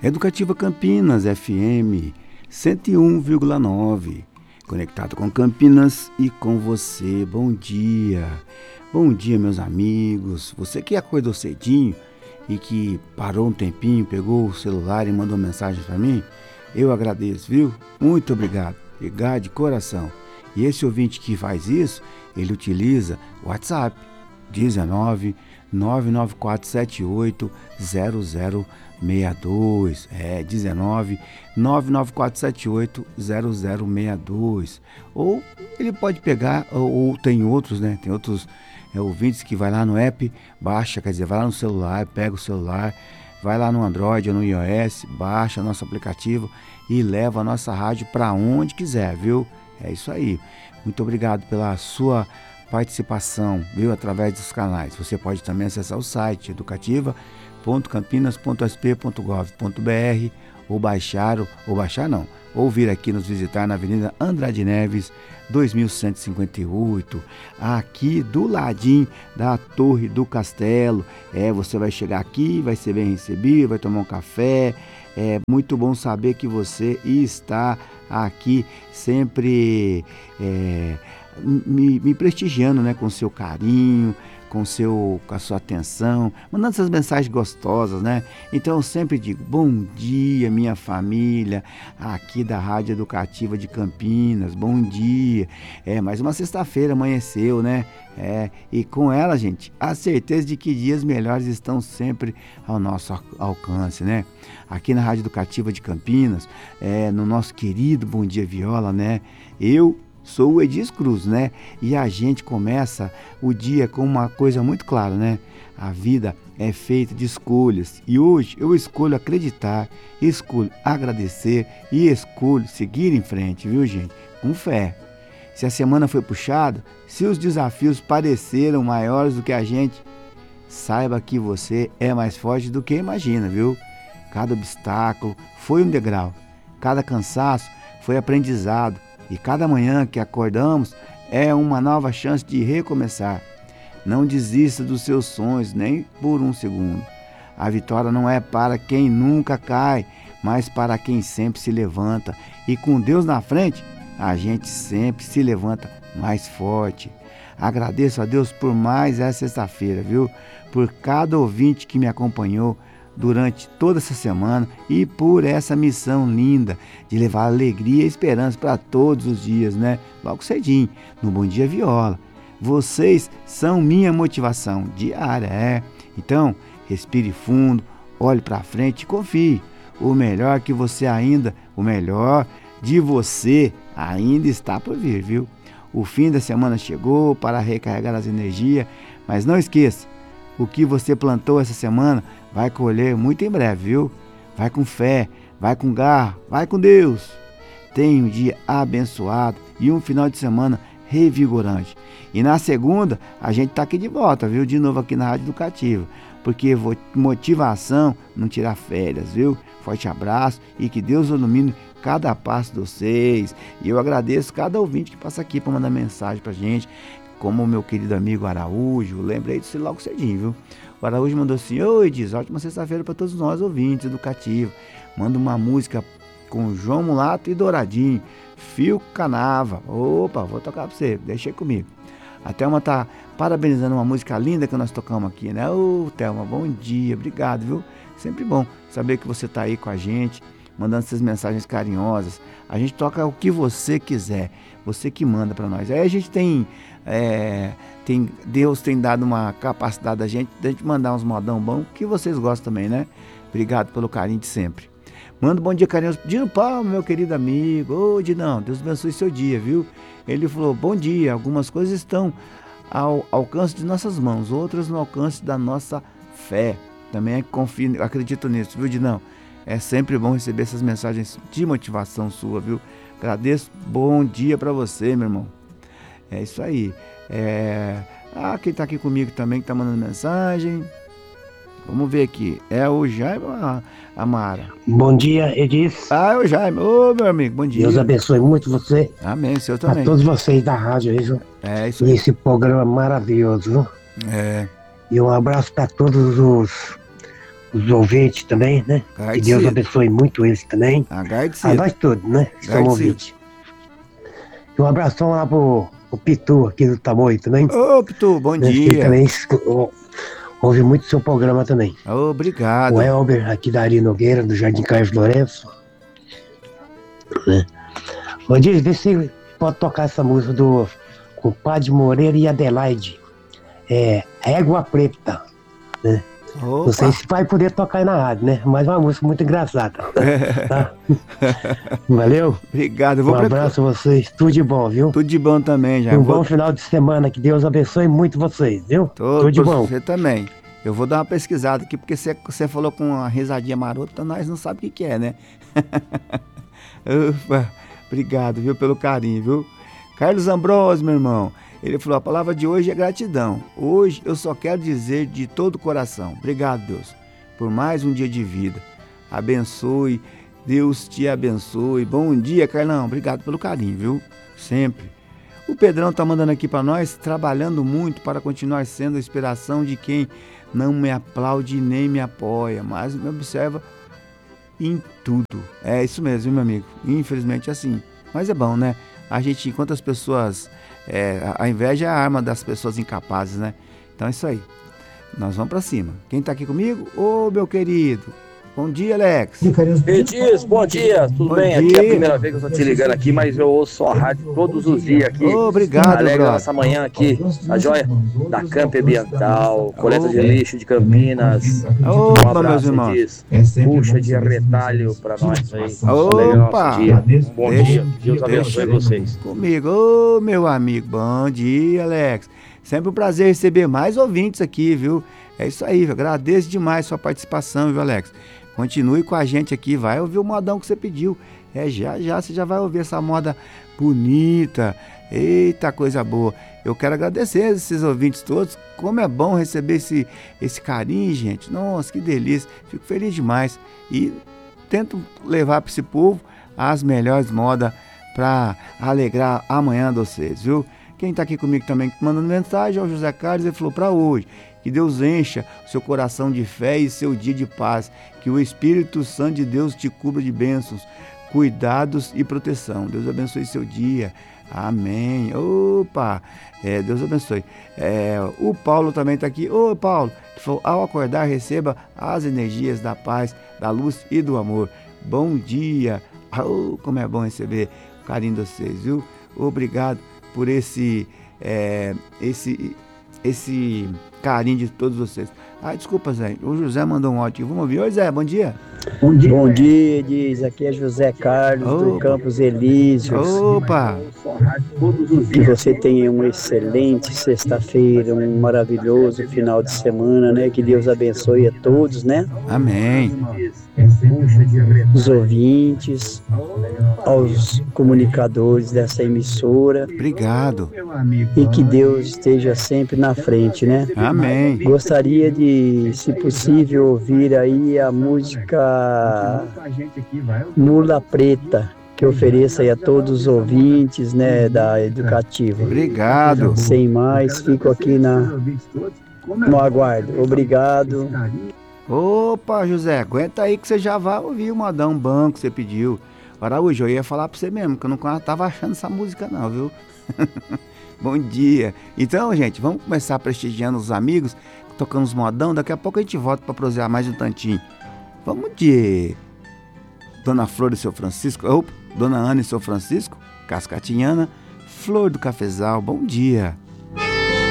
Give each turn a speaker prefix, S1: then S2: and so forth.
S1: Educativa Campinas FM 101,9. Conectado com Campinas e com você. Bom dia. Bom dia, meus amigos. Você que acordou cedinho e que parou um tempinho, pegou o celular e mandou mensagem para mim, eu agradeço, viu? Muito obrigado. Obrigado de coração. E esse ouvinte que faz isso, ele utiliza o WhatsApp 19 99478 0062. 19 99478 0062. Ou ele pode pegar, ou tem outros, né? Tem outros ouvintes que vai lá no app, baixa, quer dizer, vai lá no celular, pega o celular, vai lá no Android ou no iOS, baixa nosso aplicativo e leva a nossa rádio para onde quiser, viu? É isso aí. Muito obrigado pela sua participação, viu? Através dos canais. Você pode também acessar o site educativa.campinas.sp.gov.br ou vir aqui nos visitar na Avenida Andrade Neves, 2158, aqui do ladinho da Torre do Castelo. Você vai chegar aqui, vai ser bem recebido, vai tomar um café. É muito bom saber que você está aqui sempre me prestigiando, né, com seu carinho, com a sua atenção, mandando essas mensagens gostosas, né? Então eu sempre digo, bom dia, minha família, aqui da Rádio Educativa de Campinas, bom dia. Mais uma sexta-feira amanheceu, né? E com ela, gente, a certeza de que dias melhores estão sempre ao nosso alcance, né? Aqui na Rádio Educativa de Campinas, no nosso querido Bom Dia Viola, né? Eu sou o Edis Cruz, né? E a gente começa o dia com uma coisa muito clara, né? A vida é feita de escolhas. E hoje eu escolho acreditar, escolho agradecer e escolho seguir em frente, viu, gente? Com fé. Se a semana foi puxada, se os desafios pareceram maiores do que a gente, saiba que você é mais forte do que imagina, viu? Cada obstáculo foi um degrau. Cada cansaço foi aprendizado. E cada manhã que acordamos é uma nova chance de recomeçar. Não desista dos seus sonhos nem por um segundo. A vitória não é para quem nunca cai, mas para quem sempre se levanta. E com Deus na frente, a gente sempre se levanta mais forte. Agradeço a Deus por mais essa sexta-feira, viu? Por cada ouvinte que me acompanhou durante toda essa semana e por essa missão linda de levar alegria e esperança para todos os dias, né? Logo cedinho, no Bom Dia Viola. Vocês são minha motivação diária, Então, respire fundo, olhe para frente e confie. O melhor de você ainda está por vir, viu? O fim da semana chegou para recarregar as energias, mas não esqueça, o que você plantou essa semana vai colher muito em breve, viu? Vai com fé, vai com garra, vai com Deus. Tenha um dia abençoado e um final de semana revigorante. E na segunda, a gente tá aqui de volta, viu? De novo aqui na Rádio Educativa. Porque motivação não tira férias, viu? Forte abraço e que Deus ilumine cada passo de vocês. E eu agradeço cada ouvinte que passa aqui para mandar mensagem pra gente. Como o meu querido amigo Araújo, lembrei disso logo cedinho, viu? O Araújo mandou assim: oi, diz, ótima sexta-feira para todos nós ouvintes educativos. Manda uma música com João Mulato e Douradinho, Fio Canava. Opa, vou tocar para você, deixa comigo. A Thelma tá parabenizando uma música linda que nós tocamos aqui, né? Ô, Thelma, bom dia, obrigado, viu? Sempre bom saber que você tá aí com a gente, mandando essas mensagens carinhosas. A gente toca o que você quiser, você que manda para nós. Aí a gente Deus tem dado uma capacidade da gente mandar uns modão bom que vocês gostam também, né? Obrigado pelo carinho de sempre. Manda um bom dia carinhoso pro Dino Palma, meu querido amigo. Ô, Dinão, Deus abençoe seu dia, viu? Ele falou, bom dia, algumas coisas estão ao alcance de nossas mãos, outras no alcance da nossa fé. Também confio, acredito nisso, viu, Dinão? É sempre bom receber essas mensagens de motivação sua, viu? Agradeço, bom dia pra você, meu irmão. É isso aí. Quem tá aqui comigo também, que tá mandando mensagem. Vamos ver aqui. É o Jaime ou a Mara?
S2: Bom dia, Edis.
S1: É o Jaime. Ô, meu amigo, bom dia.
S2: Deus abençoe muito você.
S1: Amém, o senhor também.
S2: A todos vocês da rádio aí, viu?
S1: Isso aí.
S2: Esse programa maravilhoso, viu? E um abraço para todos os ouvintes também, né? Que Deus abençoe muito eles também. A nós todos, né? Que estamos ouvintes. E um abração lá pro Pitu, aqui do Tamoio também.
S1: Ô, Pitu, bom dia.
S2: Ele também ouve muito seu programa também.
S1: Obrigado.
S2: O Elber, aqui da Ari Nogueira, do Jardim Carlos Lourenço. Né? Ô, Diz, vê se pode tocar essa música do Compadre Moreira e Adelaide. Égua Preta, né?
S1: Opa.
S2: Não sei se vai poder tocar aí na rádio, né? Mas é uma música muito engraçada. Tá? Valeu?
S1: Obrigado.
S2: Um abraço a vocês. Tudo de bom, viu?
S1: Tudo de bom também, já.
S2: Bom final de semana. Que Deus abençoe muito vocês, viu? Tudo de bom.
S1: Você também. Eu vou dar uma pesquisada aqui, porque você falou com uma risadinha marota, nós não sabemos o que é, né? Ufa, obrigado, viu, pelo carinho, viu? Carlos Ambrosio, meu irmão. Ele falou, a palavra de hoje é gratidão. Hoje eu só quero dizer de todo o coração, obrigado, Deus, por mais um dia de vida. Abençoe, Deus te abençoe. Bom dia, Carlão, obrigado pelo carinho, viu? Sempre. O Pedrão tá mandando aqui para nós, trabalhando muito para continuar sendo a inspiração de quem não me aplaude nem me apoia, mas me observa em tudo. É isso mesmo, viu, meu amigo? Infelizmente é assim. Mas é bom, né? A gente, enquanto as pessoas... a inveja é a arma das pessoas incapazes, né? Então é isso aí. Nós vamos pra cima. Quem tá aqui comigo? Ô, meu querido. Bom dia, Alex.
S3: Edis, bom dia. Tudo bem? Aqui é a primeira vez que eu tô te ligando aqui, mas eu ouço a rádio todos os dias aqui.
S1: Obrigado,
S3: Alegre nossa manhã aqui, a joia da Camp Ambiental, coleta de lixo de Campinas. Um abraço, Edis. Puxa de retalho pra nós aí.
S1: Opa!
S3: Um bom dia. Deus abençoe vocês.
S1: Comigo, ô, meu amigo. Bom dia, Alex. Sempre um prazer receber mais ouvintes aqui, viu? É isso aí, eu agradeço demais sua participação, viu, Alex? Continue com a gente aqui, vai ouvir o modão que você pediu. Já você já vai ouvir essa moda bonita. Eita, coisa boa. Eu quero agradecer esses ouvintes todos. Como é bom receber esse carinho, gente. Nossa, que delícia. Fico feliz demais. E tento levar para esse povo as melhores modas para alegrar a manhã de vocês, viu? Quem está aqui comigo também mandando mensagem é o José Carlos. Ele falou para hoje: que Deus encha seu coração de fé e seu dia de paz. Que o Espírito Santo de Deus te cubra de bênçãos, cuidados e proteção. Deus abençoe seu dia. Amém. Opa! Deus abençoe. O Paulo também está aqui. Ô, Paulo, que falou, ao acordar, receba as energias da paz, da luz e do amor. Bom dia. Como é bom receber o carinho de vocês, viu? Obrigado por esse carinho de todos vocês. Desculpa, Zé. O José mandou um áudio. Vamos ouvir. Oi, Zé, bom dia.
S4: Bom dia, diz. Aqui é José Carlos, do Campos Elíseos.
S1: Opa!
S4: Que você tenha uma excelente sexta-feira, um maravilhoso final de semana, né? Que Deus abençoe a todos, né?
S1: Amém.
S4: Os ouvintes, aos comunicadores dessa emissora.
S1: Obrigado.
S4: E que Deus esteja sempre na frente, né?
S1: Amém.
S4: Gostaria de, se possível, ouvir aí a música Mula Preta, que ofereça aí a todos os ouvintes, né, da Educativa.
S1: Obrigado.
S4: Sem mais, fico aqui no aguardo. Obrigado.
S1: Opa, José, aguenta aí que você já vai ouvir o modão bom que você pediu. Araújo, eu ia falar pra você mesmo, que eu não tava achando essa música não, viu? Bom dia. Então, gente, vamos começar prestigiando os amigos, tocando os modão. Daqui a pouco a gente volta pra prosear mais um tantinho. Vamos de Dona Flor e Seu Francisco, Dona Ana e Seu Francisco, Cascatinhana, Flor do Cafezal, bom dia.